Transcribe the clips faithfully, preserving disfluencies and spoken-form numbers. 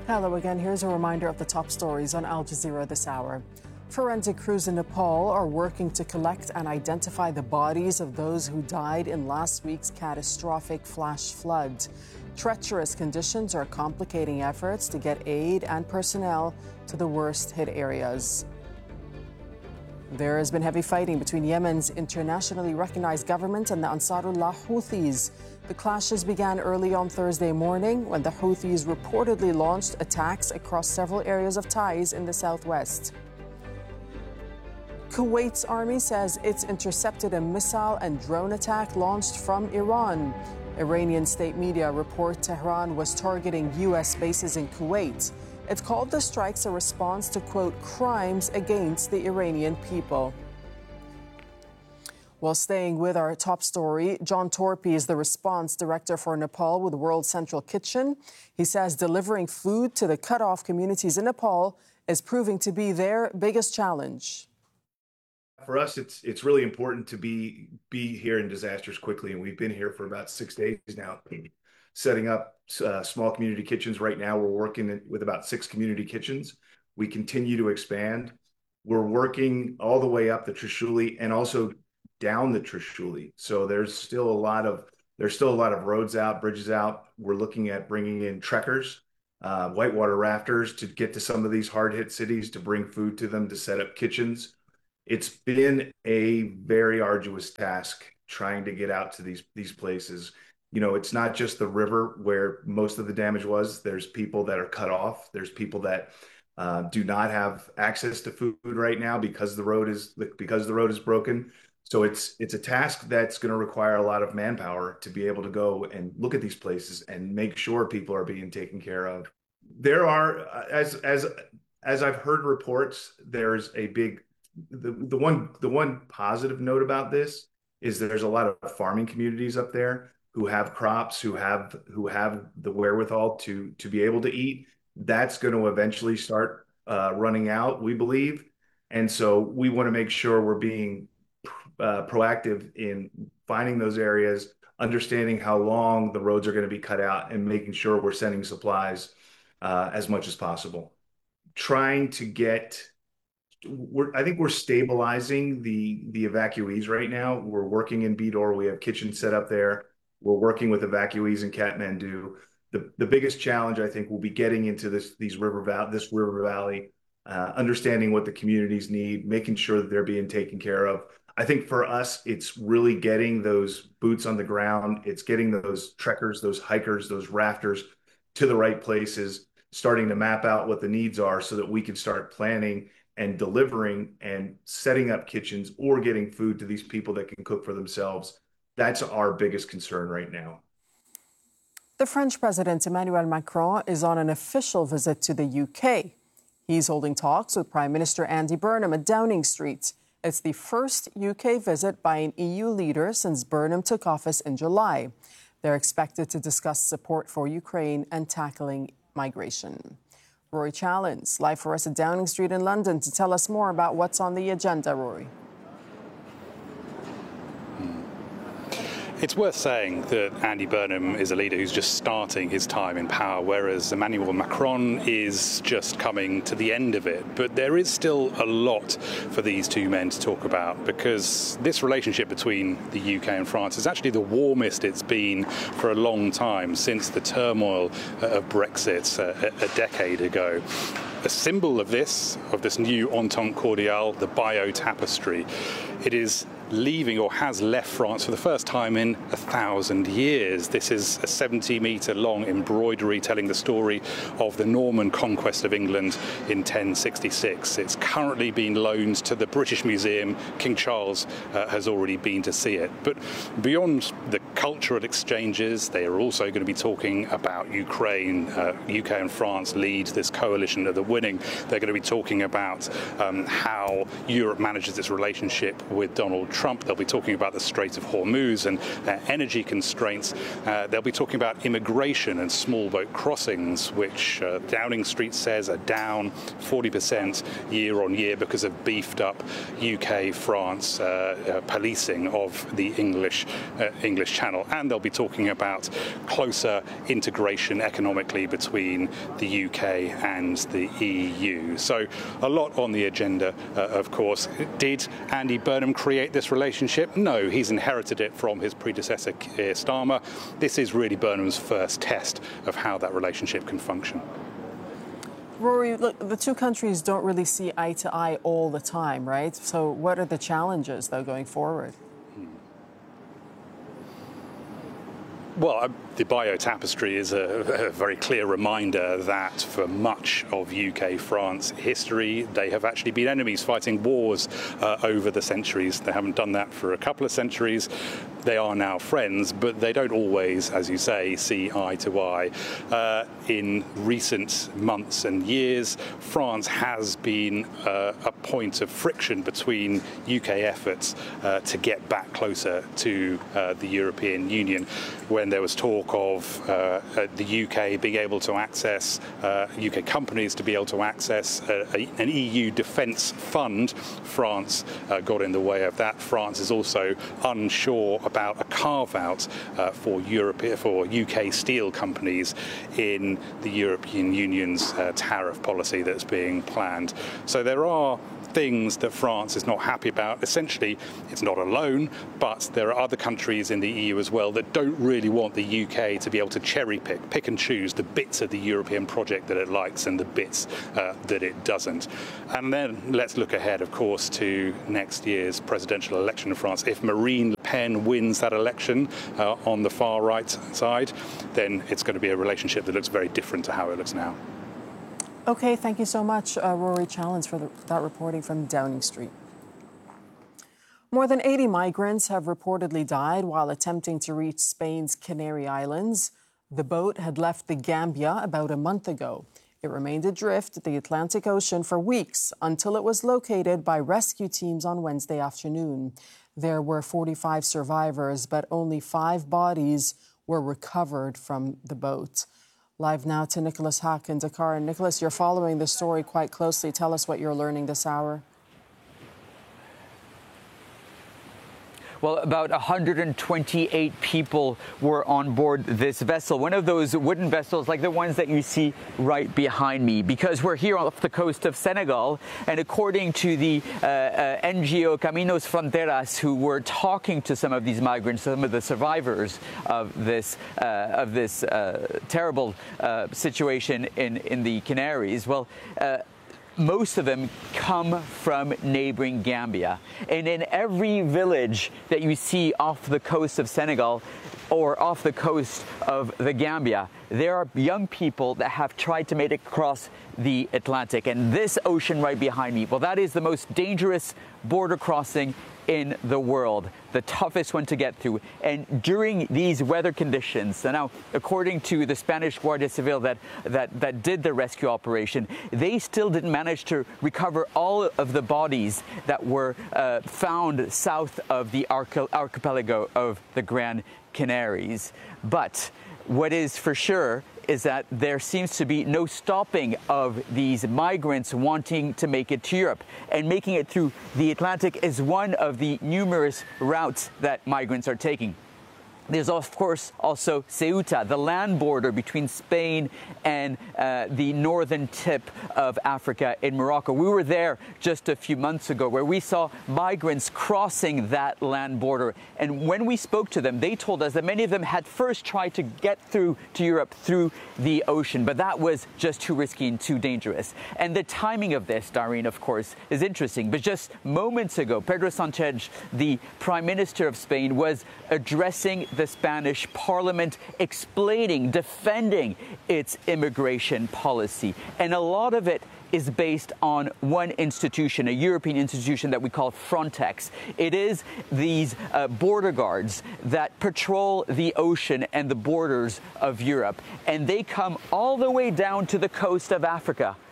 Hello again. Here's a reminder of the top stories on Al Jazeera this hour. Forensic crews in Nepal are working to collect and identify the bodies of those who died in last week's catastrophic flash flood. Treacherous conditions are complicating efforts to get aid and personnel to the worst hit areas. There has been heavy fighting between Yemen's internationally recognized government and the Ansarullah Houthis. The clashes began early on Thursday morning when the Houthis reportedly launched attacks across several areas of Taiz in the southwest. Kuwait's army says it's intercepted a missile and drone attack launched from Iran. Iranian state media report Tehran was targeting U S bases in Kuwait. It called the strikes a response to, quote, crimes against the Iranian people. While staying with our top story, John Torpy is the response director for Nepal with World Central Kitchen. He says delivering food to the cut-off communities in Nepal is proving to be their biggest challenge. For us, it's it's really important to be be here in disasters quickly, and we've been here for about six days now, setting up uh, small community kitchens. Right now, we're working with about six community kitchens. We continue to expand. We're working all the way up the Trishuli and also down the Trishuli. So there's still a lot of there's still a lot of roads out, bridges out. We're looking at bringing in trekkers, uh, whitewater rafters to get to some of these hard-hit cities to bring food to them to set up kitchens. It's been a very arduous task trying to get out to these these places. You know, it's not just the river where most of the damage was. There's people that are cut off. There's people that uh, do not have access to food right now because the road is because the road is broken. So it's it's a task that's going to require a lot of manpower to be able to go and look at these places and make sure people are being taken care of. There are, as as as I've heard reports, there's a big The, the one the one positive note about this is that there's a lot of farming communities up there who have crops, who have who have the wherewithal to to be able to eat. That's going to eventually start uh, running out, we believe, and so we want to make sure we're being uh, proactive in finding those areas, understanding how long the roads are going to be cut out, and making sure we're sending supplies uh, as much as possible. Trying to get We're, I think we're stabilizing the the evacuees right now. We're working in Bidor. We have kitchens set up there. We're working with evacuees in Kathmandu. The the biggest challenge, I think, will be getting into this these river val this river valley, uh, understanding what the communities need, making sure that they're being taken care of. I think for us, it's really getting those boots on the ground. It's getting those trekkers, those hikers, those rafters to the right places, starting to map out what the needs are so that we can start planning and delivering and setting up kitchens or getting food to these people that can cook for themselves. That's our biggest concern right now. The French President Emmanuel Macron is on an official visit to the U K. He's holding talks with Prime Minister Andy Burnham at Downing Street. It's the first U K visit by an E U leader since Burnham took office in July. They're expected to discuss support for Ukraine and tackling migration. Rory Challens, live for us at Downing Street in London, to tell us more about what's on the agenda. Rory. It's worth saying that Andy Burnham is a leader who's just starting his time in power, whereas Emmanuel Macron is just coming to the end of it. But there is still a lot for these two men to talk about, because this relationship between the U K and France is actually the warmest it's been for a long time, since the turmoil of Brexit a, a decade ago. A symbol of this, of this new Entente Cordiale, the Bayeux Tapestry, it is leaving, or has left, France for the first time in a thousand years. This is a seventy metre long embroidery telling the story of the Norman conquest of England in ten sixty-six. It's currently been loaned to the British Museum. King Charles uh, has already been to see it. But beyond the cultural exchanges, they are also going to be talking about Ukraine. Uh, U K and France lead this coalition of the winning. They're going to be talking about um, how Europe manages its relationship with Donald Trump. Trump. They'll be talking about the Strait of Hormuz and uh, energy constraints. Uh, they'll be talking about immigration and small boat crossings, which uh, Downing Street says are down forty percent year on year because of beefed up U K, France uh, uh, policing of the English uh, English Channel. And they'll be talking about closer integration economically between the U K and the E U. So a lot on the agenda, uh, of course. Did Andy Burnham create this relationship? No, he's inherited it from his predecessor, Keir Starmer. This is really Burnham's first test of how that relationship can function. Rory, look, the two countries don't really see eye to eye all the time, right? So what are the challenges, though, going forward? Well, the biotapestry is a, a very clear reminder that for much of U K-France history, they have actually been enemies, fighting wars uh, over the centuries. They haven't done that for a couple of centuries. They are now friends, but they don't always, as you say, see eye to eye. Uh, in recent months and years, France has been uh, a point of friction between U K efforts uh, to get back closer to uh, the European Union. When there was talk of uh, the U K being able to access, uh, U K companies to be able to access a, a, an E U defence fund, France uh, got in the way of that. France is also unsure about a carve-out uh, for Europe, for U K steel companies in the European Union's uh, tariff policy that's being planned. So there are things that France is not happy about. Essentially, it's not alone, but there are other countries in the E U as well that don't really want the U K to be able to cherry pick, pick and choose the bits of the European project that it likes and the bits uh, that it doesn't. And then let's look ahead, of course, to next year's presidential election in France. If Marine Le Pen wins that election uh, on the far right side, then it's going to be a relationship that looks very different to how it looks now. Okay, thank you so much, uh, Rory Challens, for the, that reporting from Downing Street. More than eighty migrants have reportedly died while attempting to reach Spain's Canary Islands. The boat had left the Gambia about a month ago. It remained adrift at the Atlantic Ocean for weeks until it was located by rescue teams on Wednesday afternoon. There were forty-five survivors, but only five bodies were recovered from the boat. Live now to Nicholas Hack in Dakar. And Nicholas, you're following the story quite closely. Tell us what you're learning this hour. Well, about one hundred twenty-eight people were on board this vessel, one of those wooden vessels like the ones that you see right behind me, because we're here off the coast of Senegal. And according to the uh, uh, N G O Caminos Fronteras, who were talking to some of these migrants, some of the survivors of this uh, of this uh, terrible uh, situation in, in the Canaries, well, uh, most of them come from neighboring Gambia. And in every village that you see off the coast of Senegal or off the coast of the Gambia, there are young people that have tried to make it across the Atlantic. And this ocean right behind me, well, that is the most dangerous border crossing in the world, the toughest one to get through. And during these weather conditions, so now, according to the Spanish Guardia Civil that, that, that did the rescue operation, they still didn't manage to recover all of the bodies that were uh, found south of the arch- archipelago of the Gran Canaries. But what is for sure is that there seems to be no stopping of these migrants wanting to make it to Europe. And making it through the Atlantic is one of the numerous routes that migrants are taking. There's, of course, also Ceuta, the land border between Spain and uh, the northern tip of Africa in Morocco. We were there just a few months ago where we saw migrants crossing that land border. And when we spoke to them, they told us that many of them had first tried to get through to Europe through the ocean, but that was just too risky and too dangerous. And the timing of this, Darine, of course, is interesting. But just moments ago, Pedro Sánchez, the Prime Minister of Spain, was addressing the Spanish Parliament, explaining, defending its immigration policy. And a lot of it is based on one institution, a European institution that we call Frontex. It is these uh, border guards that patrol the ocean and the borders of Europe. And they come all the way down to the coast of Africa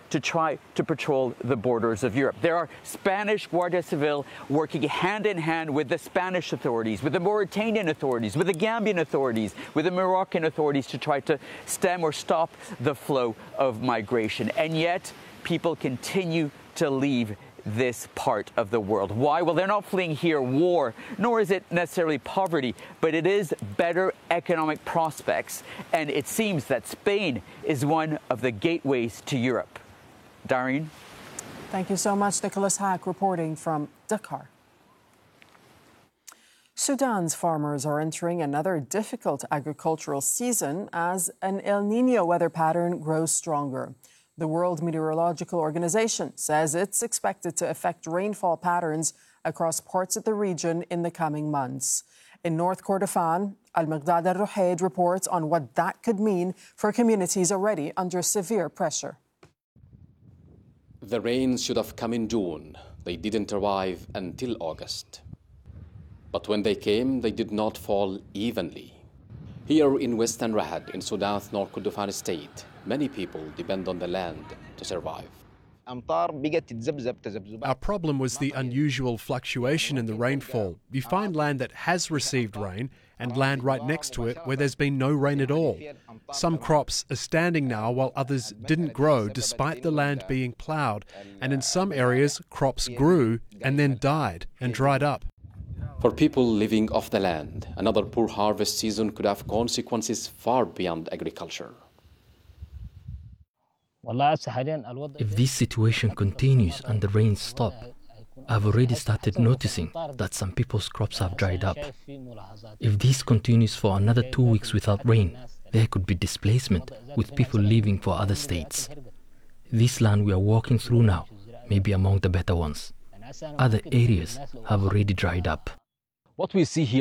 to try to patrol the borders of Europe. There are Spanish Guardia Civil working hand in hand with the Spanish authorities, with the Mauritanian authorities, with the Gambian authorities, with the Moroccan authorities to try to stem or stop the flow of migration. And yet, people continue to leave this part of the world. Why? Well, they're not fleeing here war, nor is it necessarily poverty, but it is better economic prospects. And it seems that Spain is one of the gateways to Europe. Darine? Thank you so much, Nicholas Hack, reporting from Dakar. Sudan's farmers are entering another difficult agricultural season as an El Niño weather pattern grows stronger. The World Meteorological Organization says it's expected to affect rainfall patterns across parts of the region in the coming months. In North Kordofan, Al-Miqdad Al-Ruhayd reports on what that could mean for communities already under severe pressure. The rains should have come in June. They didn't arrive until August. But when they came, they did not fall evenly. Here in Western Rahad, in Sudan's North Kordofan state, many people depend on the land to survive. Our problem was the unusual fluctuation in the rainfall. You find land that has received rain and land right next to it where there's been no rain at all. Some crops are standing now while others didn't grow despite the land being ploughed, and in some areas crops grew and then died and dried up. For people living off the land, another poor harvest season could have consequences far beyond agriculture. If this situation continues and the rains stop, I've already started noticing that some people's crops have dried up. If this continues for another two weeks without rain, there could be displacement, with people leaving for other states. This land we are walking through now may be among the better ones. Other areas have already dried up. What we see here